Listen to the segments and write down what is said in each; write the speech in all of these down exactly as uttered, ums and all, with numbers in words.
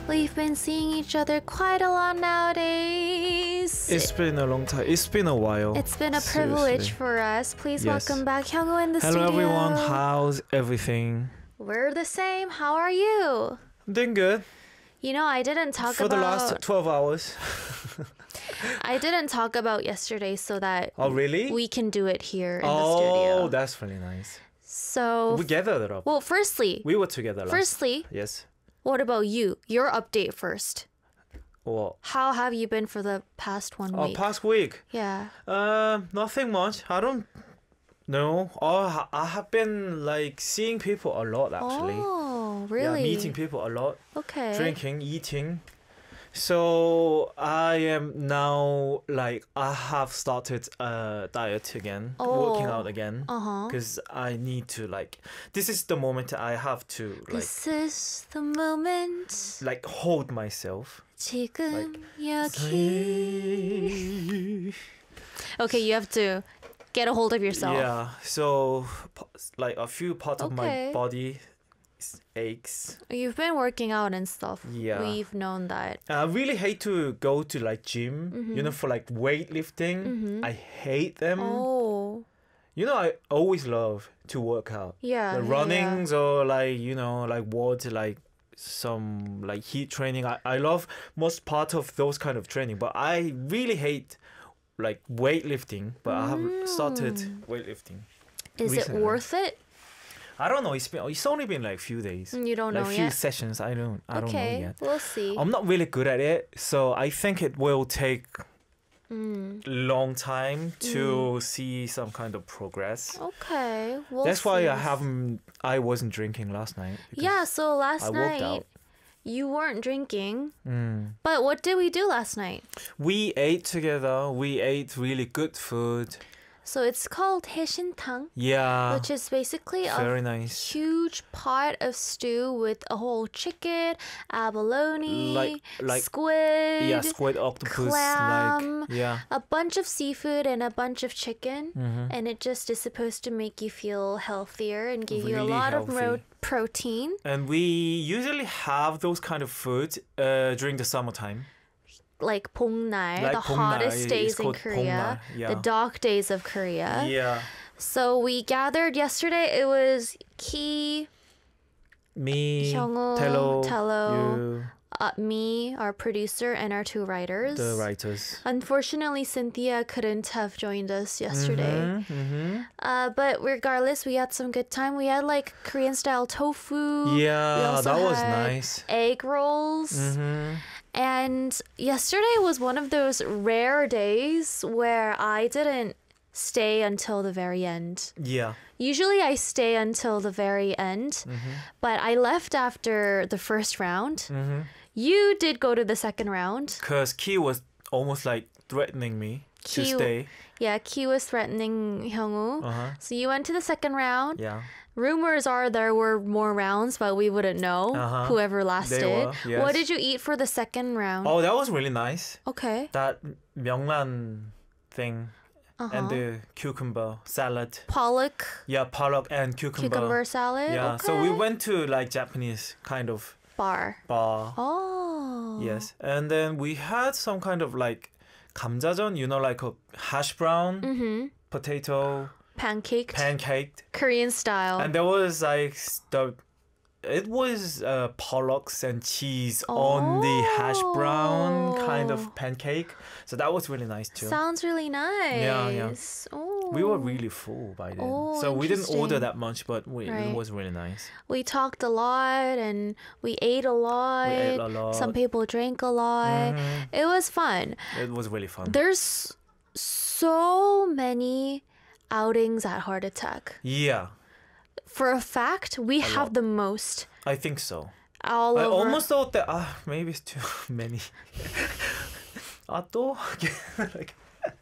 We've been seeing each other quite a lot nowadays. It's been a long time. It's been a while. It's been a privilege Seriously. for us. Please Yes. welcome back Hyungwoo in the Hello studio. everyone. How's everything? We're the same. How are you? I'm doing good. You know, I didn't talk For about the last twelve hours. I didn't talk about yesterday so that Oh really? we can do it here in the oh, studio. that's really nice. So We gathered up. well, firstly, We were together last. firstly, Yes. what about you? Your update first. Well, How have you been for the past one oh, week? past week. Yeah. Uh, nothing much. I don't know. Oh, I have been like seeing people a lot actually. Oh, really? Yeah, meeting people a lot. Okay. Drinking, eating. So I am now like I have started a diet again, Oh. working out again, Uh-huh. because I need to like. This is the moment I have to like This is the moment. like hold myself. 지금 여기. Okay, you have to get a hold of yourself. Yeah. So p- like a few parts of Okay. my body s- aches. You've been working out and stuff. Yeah. We've known that. I really hate to go to like gym. Mm-hmm. You know, for like weightlifting. I hate them. Oh. You know, I always love to work out. Yeah. The yeah, runnings or like, you know, like what, like some like heat training. I, I love most part of those kind of training, but I really hate like weightlifting. But I have started weightlifting. yeah. Is recently. it worth it? I don't know. It's been it's only been like few days. You don't like know few yet? sessions. I don't I don't know Okay, yet. we'll see. I'm not really good at it, so I think it will take Mm. long time to see some kind of progress. Okay, we'll That's why see. I haven't. I wasn't drinking last night. because Yeah, so last I worked night out. you weren't drinking. Mm. But what did we do last night? We ate together. We ate really good food. So it's called 해신탕, Yeah, which is basically a very nice. huge pot of stew with a whole chicken, abalone, Like- like- squid, Yeah, squid, octopus, clam, like yeah. a bunch of seafood and a bunch of chicken. Mm-hmm. And it just is supposed to make you feel healthier and give you a Really lot of healthy. ro- protein. And we usually have those kind of food uh, during the summertime. Like Pongnal, Like the Pongnal, hottest it's days in called Korea, Pongnal, yeah. the dark days of Korea. Yeah. So we gathered yesterday. It was Ki, Me, Hyungwoo, Tello, Tello, you, uh, me, our producer, and our two writers. the writers. Unfortunately, Cynthia couldn't have joined us yesterday. Mm-hmm. Uh, but regardless, we had some good time. We had like Korean style tofu. We Yeah, also that was had nice. Egg rolls. Mm-hmm. And yesterday was one of those rare days where I didn't stay until the very end. Yeah. Usually I stay until the very end, Mm-hmm. but I left after the first round. Mm-hmm. You did go to the second round. Because Ki was almost like threatening me to Ki- stay. Yeah, Ki was threatening Hyungwoo. Uh-huh. So you went to the second round. Yeah. Rumors are there were more rounds, but we wouldn't know Uh-huh. whoever lasted. were, yes. What did you eat for the second round? Oh, that was really nice. Okay. That Myeonglan thing Uh-huh. and the cucumber salad. Pollock Yeah, pollock and cucumber. cucumber salad. Yeah. Okay. So we went to like Japanese kind of bar. bar. Oh. Yes. And then we had some kind of like 감자전, you know, like a hash brown, Mm-hmm. potato, Pancaked. pancaked. Korean style. And there was like the it was uh, pollocks and cheese on the hash brown kind Oh. of pancake. So that was really nice too. Sounds really nice. Yeah, yeah. Oh. We were really full by then. Oh, so we didn't order interesting. that much, but we, Right. it was really nice. We talked a lot and we ate a lot. We ate a lot. Some people drank a lot. Mhm. It was fun. It was really fun. There's so many outings at Heart Attack. Yeah, For a fact, we have lot. the most I think so. all I over. almost thought that ah maybe it's too many. 아 또? like,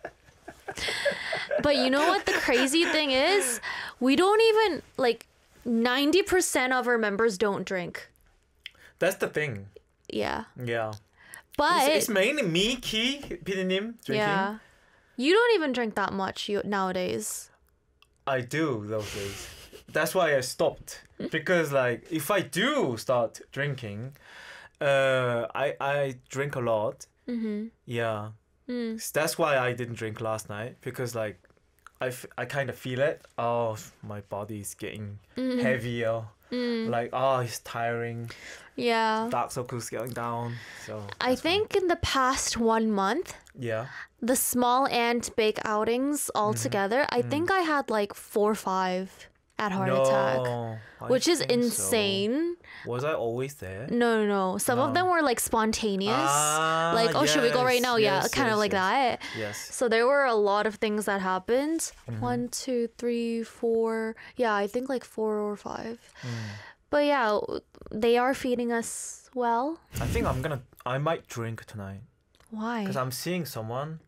But you know what the crazy thing is? We don't even like ninety percent of our members don't drink. that's the thing. Yeah. Yeah. But it's, it's mainly me, Ki, 피디님 drinking. yeah. You don't even drink that much you, nowadays. I do those days. That's why I stopped. Because like if I do start drinking, Uh, I I drink a lot. Mm-hmm. Yeah. Mm. S- That's why I didn't drink last night because like I, f- I kind of feel it. Oh, my body is getting Mm. heavier. Mm. Like oh, it's tiring. Yeah. Dark circles going down. So I that's fine. think in the past one month, Yeah. the small and big outings all Mhm. together, I Mm. think I had like four or five at heart no, attack, I which is think so. insane. Was I always there? No, no, no. Some of No. them were like spontaneous. Ah, like, oh, should we go right yes, now? Yeah, yes, kind of yes, like yes. that. Yes. So there were a lot of things that happened. Mhm. One, two, three, four. Yeah, I think like four or five. Mm. But yeah, w- they are feeding us well. I think I'm gonna. I might drink tonight Why? because I'm seeing someone.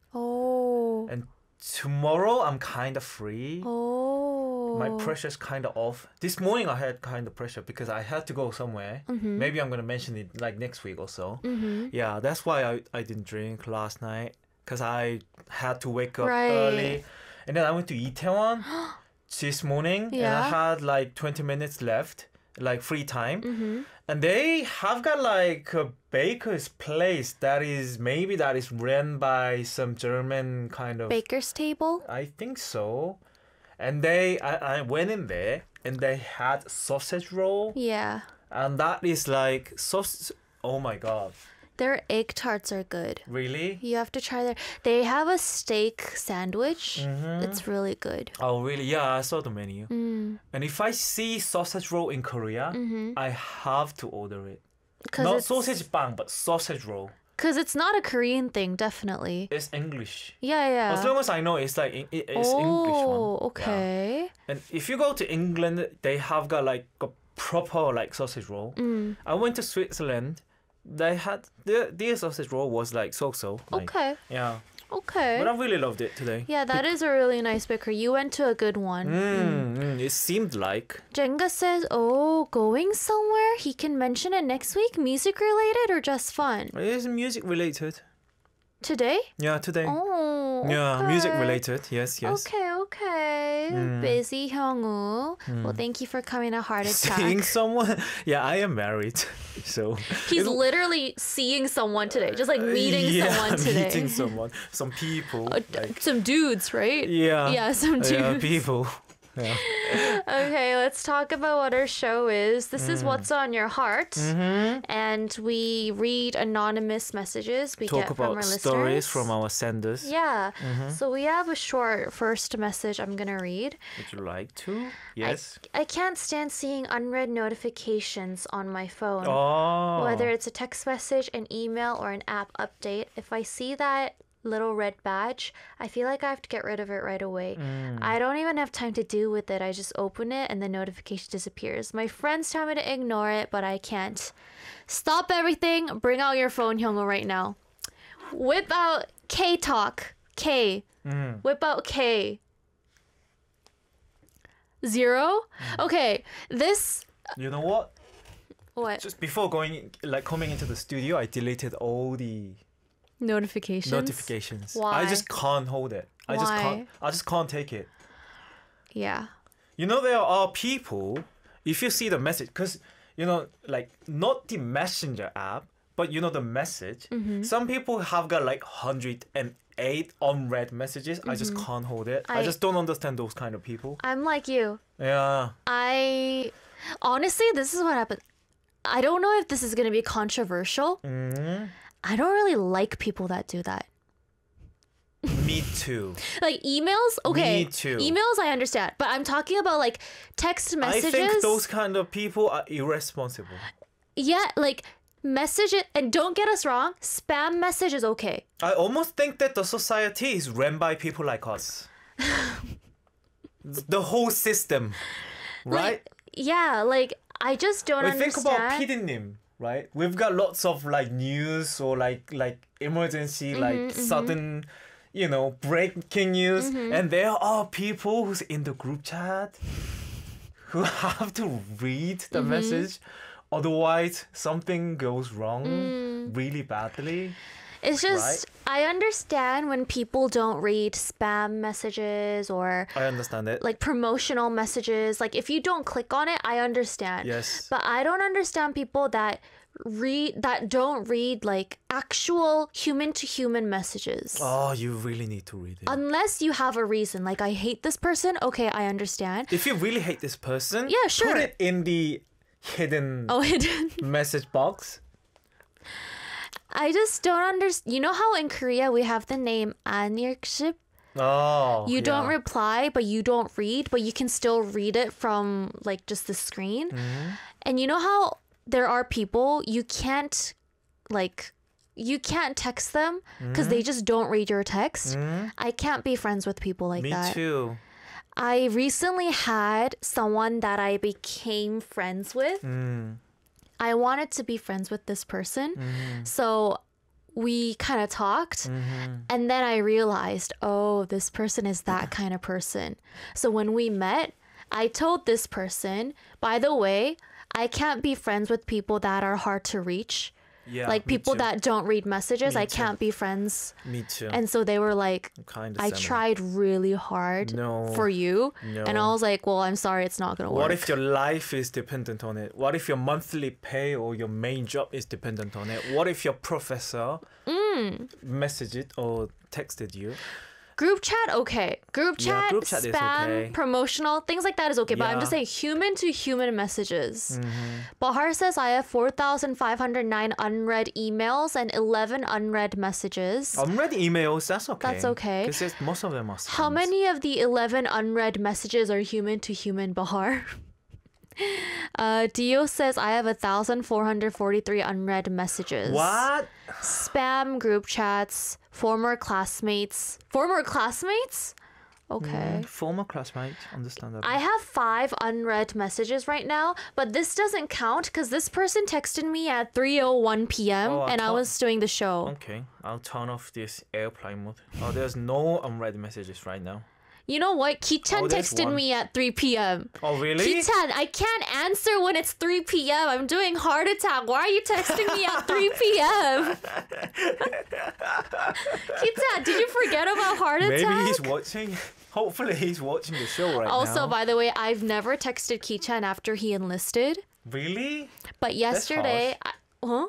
Oh. And tomorrow I'm kind of free. Oh. My pressure's kind of off. This morning I had kind of pressure because I had to go somewhere. Mm-hmm. Maybe I'm gonna mention it like next week or so. Mm-hmm. Yeah, that's why I, I didn't drink last night because I had to wake up Right. early, and then I went to Itaewon this morning, and Yeah. I had like twenty minutes left, like free time, Mm-hmm. and they have got like a baker's place that is maybe that is run by some German kind of. Baker's table. I think so. And they, I, I went in there and they had sausage roll, Yeah. and that is like sausage. Oh my god, Their egg tarts are good. really? You have to try their. They have a steak sandwich. Mm-hmm. It's really good. Oh really? Yeah, I saw the menu. Mm. And if I see sausage roll in Korea, Mm-hmm. I have to order it. Cause Not it's, sausage bang, but sausage roll. Cause it's not a Korean thing, definitely. It's English. Yeah, yeah. As long as I know, it's like it- it's oh, English one. Yeah. okay. And if you go to England, they have got like a proper like sausage roll. Mm. I went to Switzerland. They had their their sausage roll was like so so. Like, Okay. Yeah. Okay. But I really loved it today. Yeah, that is a really nice bakery. You went to a good one. Mm, mm, it seemed like. Jenga says, oh, going somewhere? He can mention it next week? Music related or just fun? It is music related. Today? Yeah, today. Oh, Yeah, music okay. related. Yes, yes. Okay, okay. Mm. Busy Hyungwoo. Well, thank you for coming to Heart Seeing Attack. someone. Yeah, I am married, so. He's It'll- literally seeing someone today, just like meeting yeah, someone today. meeting someone, some people. Uh, like, some dudes, right? yeah. Yeah, some dudes. Yeah, people. Yeah. Okay, let's talk about what our show is. This is Mm. What's on Your Heart. Mm-hmm. And we read anonymous messages we Talk get from our about listeners. stories from our senders. Yeah. Mhm. So we have a short first message I'm going to read. Would you like to? Yes. I can't stand seeing unread notifications on my phone. Oh. Whether it's a text message, an email, or an app update, if I see that little red badge, I feel like I have to get rid of it right away. Mm. I don't even have time to deal with it. I just open it and the notification disappears. My friends tell me to ignore it, but I can't. Stop everything. Bring out your phone, Hyungwoo, right now. Whip out K Talk. K. Mm. Whip out K. Zero? Okay, this. You know what? What? Just before going, like coming into the studio, I deleted all the Notifications? notifications. Why? I just can't hold it. I just Why? can't. I just can't take it. Yeah. You know, there are people. If you see the message, because you know, like not the messenger app, but you know the message. Mm-hmm. Some people have got like hundred and eight unread messages. I just can't hold it. I, Mm-hmm. I- just don't understand those kind of people. I'm like you. Yeah. I. Honestly, this is what happened. I don't know if this is going to be controversial. hmm I don't really like people that do that. Me too. Like emails, okay. Me too. Emails, I understand, but I'm talking about like text messages. I think those kind of people are irresponsible. Yeah, like message it, and don't get us wrong, spam message is okay. I almost think that the society is run by people like us. The whole system, right? Like, yeah, like I just don't We think about understand. 피디님, right? We've got lots of like news or like like emergency, Mm-hmm, like sudden, you know, breaking news, Mm-hmm. and there are people who's in the group chat who have to read the Mm-hmm. message, otherwise something goes wrong Mm. really badly. It's just I understand when people don't read spam messages or I understand it. like promotional messages. Like if you don't click on it, I understand. Yes. But I don't understand people that read that don't read like actual human to human messages. Oh, you really need to read it. Unless you have a reason, like I hate this person, okay, I understand. If you really hate this person, Yeah, sure. put it in the hidden Oh, hidden. message box. I just don't understand. You know how in Korea we have the name Anirkship? Oh, You don't yeah. reply, but you don't read, but you can still read it from like just the screen. Mm-hmm. And you know how there are people you can't like you can't text them because they just don't read your text. I can't be friends with people like Mm-hmm. Me that. too. I recently had someone that I became friends with. Mm. I wanted to be friends with this person. Mm-hmm. So we kind of talked. And then I realized, oh, this person is that kind of person. So when we met, I told this person, by the way, I can't be friends with people that are hard to reach. Yeah, like me people too. that don't read messages, Me I too. can't be friends. Me too. And so they were like, kind of I tried really hard No. for you. And I No. was like, well, I'm sorry, it's not going to work. What if your life is dependent on it? What if your monthly pay or your main job is dependent on it? What if your professor Mm. messaged it or texted you? Group chat, okay. Group Yeah, chat, group chat is spam, okay. promotional, things like that is okay. But I'm Yeah. just saying human to human messages. Mm-hmm. Bahar says I have four thousand five hundred nine unread emails and eleven unread messages. Unread emails, that's okay. That's okay. Because most of them are spams. How many of the eleven unread messages are human to human, Bahar? Uh, Dio says I have one thousand four hundred forty-three unread messages. What? Spam group chats, former classmates. Former classmates? Okay. Mm, former classmate, understandable. I have five unread messages right now, but this doesn't count because this person texted me at three oh one p.m. Oh, I and I thought- was doing the show. Okay, I'll turn off this airplane mode. Oh, there's no unread messages right now. You know what? Ki-chan Oh, there's texted one. me at three p.m. Oh, really? Ki-chan, I can't answer when it's three p.m. I'm doing heart attack. Why are you texting me at three p.m.? Ki-chan, did you forget about heart attack? Maybe he's watching. Hopefully, he's watching the show right Also, now. by the way, I've never texted Ki-chan after he enlisted. Really? But yesterday, I, huh?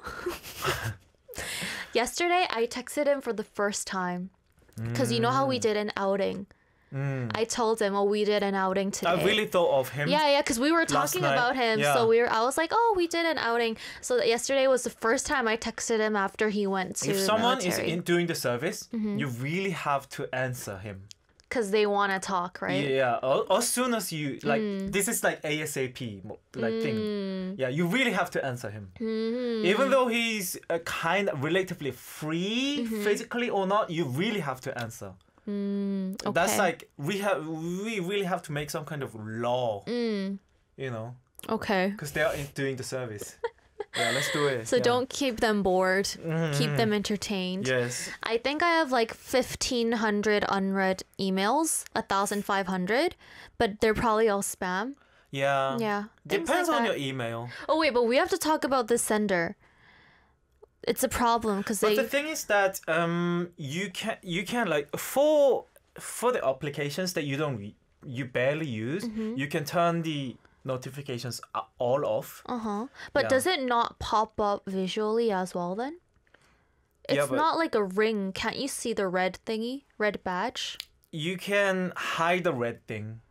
yesterday I texted him for the first time because you know how we did an outing. Mm. I told him, "Oh, we did an outing today." I really thought of him. Yeah, yeah, because we were Last talking night, about him. yeah. So we were. I was like, "Oh, we did an outing." So that yesterday was the first time I texted him after he went to If someone military. is in doing the service, Mm-hmm. you really have to answer him. Because they want to talk, right? Yeah, as, as soon as you like, Mm. this is like ASAP mo- like thing. Yeah, you really have to answer him, Mm-hmm. even though he's a kind of relatively free Mm-hmm. physically or not. You really have to answer. Okay. That's like we have we really have to make some kind of law, Mm. you know, Okay. because they are in doing the service. Yeah, let's do it. So yeah. don't keep them bored. Mhm. Keep them entertained. Yes. I think I have like fifteen hundred unread emails, one thousand five hundred, but they're probably all spam. Yeah. Yeah. things Depends like on that. your email. Oh wait, but we have to talk about the sender. It's a problem because But they. the thing is that um you can you can like for for the applications that you don't re- you barely use, Mm-hmm. you can turn the notifications a- all off. Uh huh. But Yeah. does it not pop up visually as well then? It's Yeah, but- not like a ring. Can't you see the red thingy, red badge? You can hide the red thing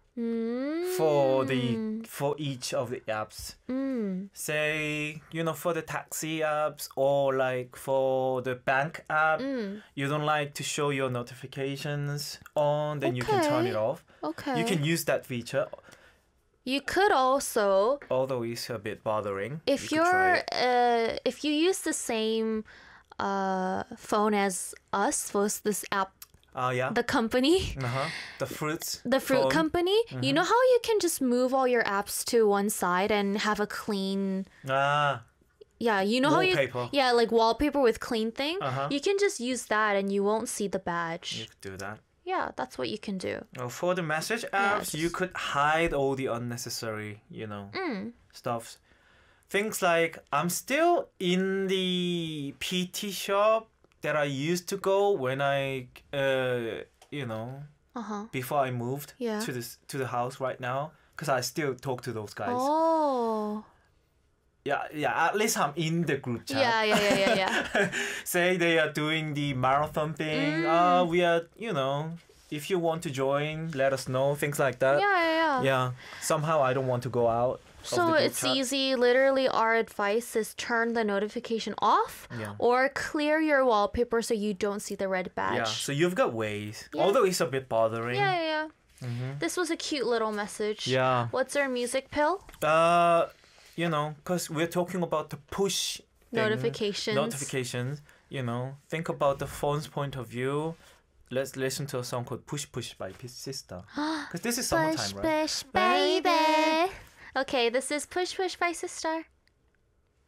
for the for each of the apps. Mm. Say, you know, for the taxi apps or like for the bank app, Mm. you don't like to show your notifications on, then you can turn Okay. it off. Okay. You can use that feature, You could also, although it's a bit bothering. if you could try you're, it. uh, if you use the same, uh, phone as us, for this app, Oh, yeah. the company, Uh-huh. The fruits. the fruit phone. company, Mm-hmm. you know how you can just move all your apps to one side and have a clean. Ah, Yeah, you know how Wallpaper. you yeah like wallpaper with clean thing. Uh-huh. You can just use that and you won't see the you badge. could do that. Yeah, that's what you can do. Well, for the message apps, you just- could hide all the unnecessary, you know, Mm. stuff. Things like I'm still in the P T shop that I used to go when I, uh, you know, Uh huh. before I moved Yeah. to this to the house right now, because I still talk to those guys. Oh. yeah, yeah. At least I'm in the group chat. Yeah, yeah, yeah, yeah, yeah. Say they are doing the marathon thing. Uh, we are, you know, if you want to join, let us know. Things like that. Yeah, yeah, yeah. Yeah. Somehow I don't want to go out. of the So group it's chat. easy. Literally, our advice is turn the notification off Yeah. or clear your wallpaper so you don't see the red badge. Yeah. So you've got ways. Yeah. Although it's a bit bothering. yeah, yeah, yeah. Mm-hmm. This was a cute little message. Yeah. What's our music pill? Uh, you know, because we're talking about the push thing, Notifications. Notifications. You know, think about the phone's point of view. Let's listen to a song called "Push Push" by P- Sister. Because this is summertime, Push, right? push, baby. Okay, this is Push Push by Sister.